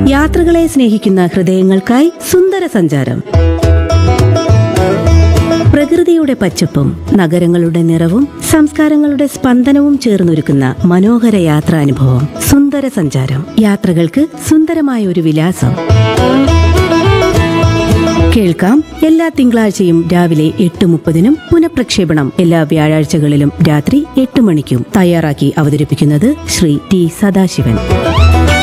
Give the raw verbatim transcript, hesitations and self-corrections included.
യാത്രകളെ സ്നേഹിക്കുന്ന ഹൃദയങ്ങൾക്കായി സുന്ദര സഞ്ചാരം. പ്രകൃതിയുടെ പച്ചപ്പും നഗരങ്ങളുടെ നിറവും സംസ്കാരങ്ങളുടെ സ്പന്ദനവും ചേർന്നൊരുക്കുന്ന മനോഹര യാത്രാനുഭവം. സുന്ദര സഞ്ചാരം. യാത്രകൾക്ക് സുന്ദരമായ ഒരു വിലാസം. കേൾക്കാം എല്ലാ തിങ്കളാഴ്ചയും രാവിലെ എട്ട് മുപ്പതിനും പുനഃപ്രക്ഷേപണം എല്ലാ വ്യാഴാഴ്ചകളിലും രാത്രി എട്ട് മണിക്കും. തയ്യാറാക്കി അവതരിപ്പിക്കുന്നത് ശ്രീ ടി സദാശിവൻ.